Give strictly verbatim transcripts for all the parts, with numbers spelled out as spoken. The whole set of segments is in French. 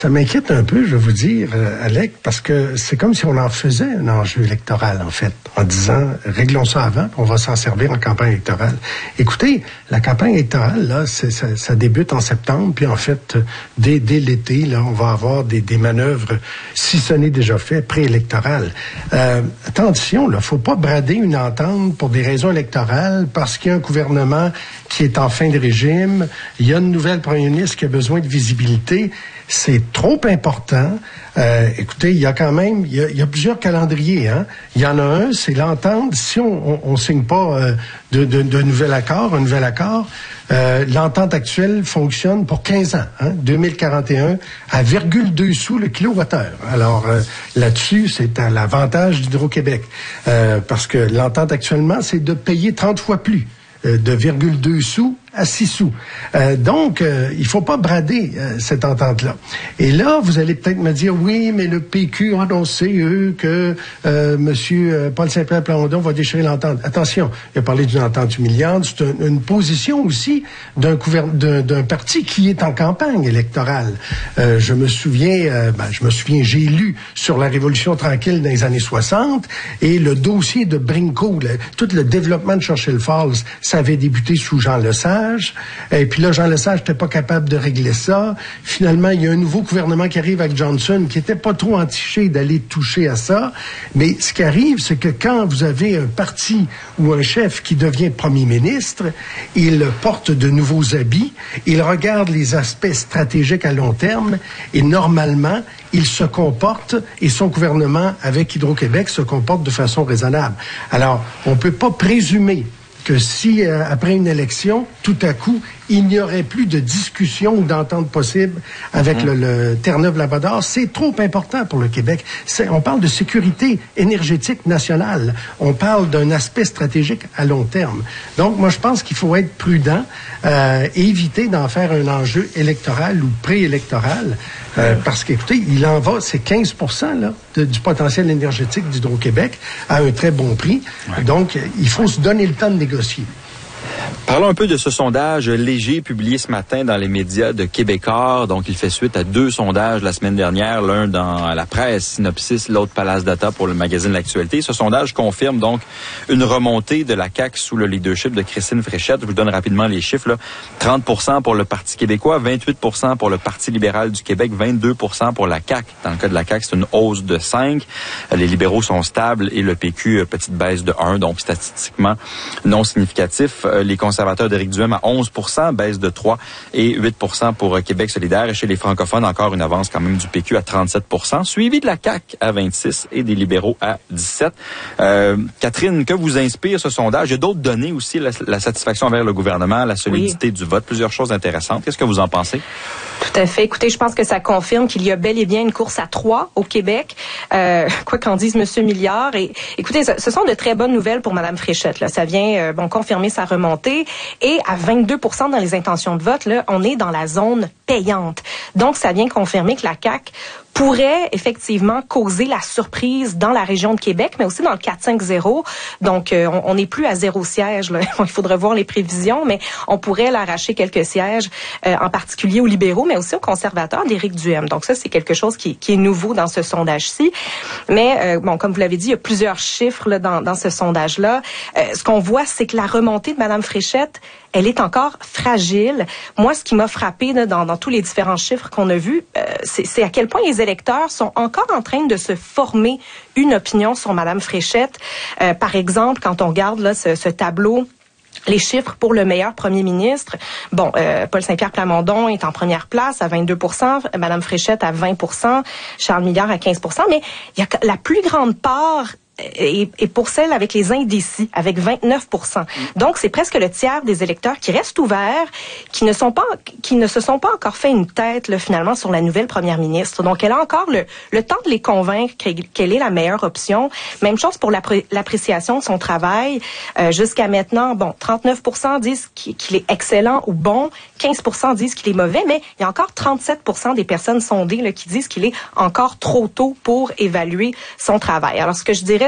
Ça m'inquiète un peu, je vais vous dire, euh, Alec, parce que c'est comme si on en faisait un enjeu électoral, en fait, en disant, réglons ça avant, puis on va s'en servir en campagne électorale. Écoutez, la campagne électorale, là, c'est, ça, ça débute en septembre, puis en fait, dès, dès l'été, là, on va avoir des, des manœuvres, si ce n'est déjà fait, préélectorales. Euh, attention, là, faut pas brader une entente pour des raisons électorales, parce qu'il y a un gouvernement qui est en fin de régime, il y a une nouvelle première ministre qui a besoin de visibilité. C'est trop important. Euh, écoutez, il y a quand même, il y a, il y a plusieurs calendriers. Hein. Il y en a un, c'est l'entente. Si on, on, on signe pas euh, de, de, de nouvel accord, un nouvel accord, euh, l'entente actuelle fonctionne pour quinze ans, hein, deux mille quarante et un, à virgule deux sous le kilowattheure. Alors euh, là-dessus, c'est à l'avantage d'Hydro-Québec, euh, parce que l'entente actuellement, c'est de payer trente fois plus, euh, de virgule deux sous à six sous. Euh, donc, euh, il faut pas brader euh, cette entente-là. Et là, vous allez peut-être me dire, oui, mais le P Q a annoncé, eux, que euh, M. Paul Saint-Pierre Plamondon va déchirer l'entente. Attention, il a parlé d'une entente humiliante. C'est un, une position aussi d'un, gouvern- d'un, d'un parti qui est en campagne électorale. Euh, je me souviens, euh, ben, je me souviens, j'ai lu sur la Révolution tranquille dans les années soixante, et le dossier de Brinko, le, tout le développement de Churchill Falls, ça avait débuté sous Jean Lesage. Et puis là, Jean Lesage n'était pas capable de régler ça. Finalement, il y a un nouveau gouvernement qui arrive avec Johnson qui n'était pas trop entiché d'aller toucher à ça. Mais ce qui arrive, c'est que quand vous avez un parti ou un chef qui devient premier ministre, il porte de nouveaux habits, il regarde les aspects stratégiques à long terme et normalement, il se comporte, et son gouvernement avec Hydro-Québec se comporte de façon raisonnable. Alors, on ne peut pas présumer que si, euh, après une élection, tout à coup, il n'y aurait plus de discussion ou d'entente possible avec mmh. le, le Terre-Neuve-Labrador, c'est trop important pour le Québec. C'est, on parle de sécurité énergétique nationale. On parle d'un aspect stratégique à long terme. Donc, moi, je pense qu'il faut être prudent euh, et éviter d'en faire un enjeu électoral ou préélectoral. Euh, parce qu'écoutez, il en va, c'est quinze pour cent là, de, du potentiel énergétique d'Hydro-Québec à un très bon prix. Ouais. Donc, il faut se donner le temps de négocier. Parlons un peu de ce sondage léger publié ce matin dans les médias de Québécois. Donc, il fait suite à deux sondages la semaine dernière, l'un dans la presse, Synopsis, l'autre Palace Data pour le magazine L'Actualité. Ce sondage confirme donc une remontée de la C A Q sous le leadership de Christine Fréchette. Je vous donne rapidement les chiffres. Là. trente pour cent pour le Parti québécois, vingt-huit pour cent pour le Parti libéral du Québec, vingt-deux pour cent pour la C A Q. Dans le cas de la C A Q, c'est une hausse de cinq. Les libéraux sont stables et le P Q, petite baisse de un, donc statistiquement non significatif. Les conservateurs d'Éric Duhem à onze pour cent, baisse de trois, et huit pour cent pour Québec solidaire. Et chez les francophones, encore une avance quand même du P Q à trente-sept pour cent, suivi de la C A Q à vingt-six et des libéraux à dix-sept. Euh, Catherine, que vous inspire ce sondage? Il y a d'autres données aussi, la, la satisfaction envers le gouvernement, la solidité oui. du vote, plusieurs choses intéressantes. Qu'est-ce que vous en pensez? Tout à fait. Écoutez, je pense que ça confirme qu'il y a bel et bien une course à trois au Québec, euh, quoi qu'en dise Monsieur Milliard. Et écoutez, ce, ce sont de très bonnes nouvelles pour Madame Fréchette. Là, ça vient euh, bon confirmer sa remontée. Et à vingt-deux pour cent dans les intentions de vote, là, on est dans la zone payante. Donc, ça vient confirmer que la C A Q pourrait effectivement causer la surprise dans la région de Québec, mais aussi dans le quatre cinq zéro. Donc, euh, on n'est plus à zéro siège. Là. Il faudrait voir les prévisions, mais on pourrait l'arracher quelques sièges, euh, en particulier aux libéraux, mais aussi aux conservateurs d'Éric Duhem. Donc, ça, c'est quelque chose qui, qui est nouveau dans ce sondage-ci. Mais, euh, bon, comme vous l'avez dit, il y a plusieurs chiffres là, dans, dans ce sondage-là. Euh, ce qu'on voit, c'est que la remontée de Mme Fréchette, elle est encore fragile. Moi, ce qui m'a frappé là, dans, dans tous les différents chiffres qu'on a vus, euh, c'est, c'est à quel point les électeurs sont encore en train de se former une opinion sur Mme Fréchette. Euh, par exemple, quand on regarde là, ce, ce tableau, les chiffres pour le meilleur premier ministre. Bon, euh, Paul Saint-Pierre Plamondon est en première place à vingt-deux pour cent, Mme Fréchette à vingt pour cent, Charles Milliard à quinze pour cent, mais il y a la plus grande part Et, et pour celle avec les indécis, avec vingt-neuf pour cent. Donc, c'est presque le tiers des électeurs qui restent ouverts, qui ne sont pas, qui ne se sont pas encore fait une tête, là, finalement, sur la nouvelle première ministre. Donc, elle a encore le, le temps de les convaincre qu'elle est la meilleure option. Même chose pour l'appré- l'appréciation de son travail. Euh, jusqu'à maintenant, bon, trente-neuf pour cent disent qu'il est excellent ou bon, quinze pour cent disent qu'il est mauvais, mais il y a encore trente-sept pour cent des personnes sondées là, qui disent qu'il est encore trop tôt pour évaluer son travail. Alors, ce que je dirais,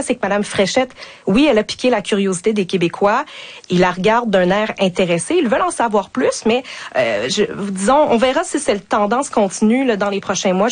c'est que Mme Fréchette, oui, elle a piqué la curiosité des Québécois. Ils la regardent d'un air intéressé. Ils veulent en savoir plus, mais euh, je, disons, on verra si cette tendance continue là, dans les prochains mois.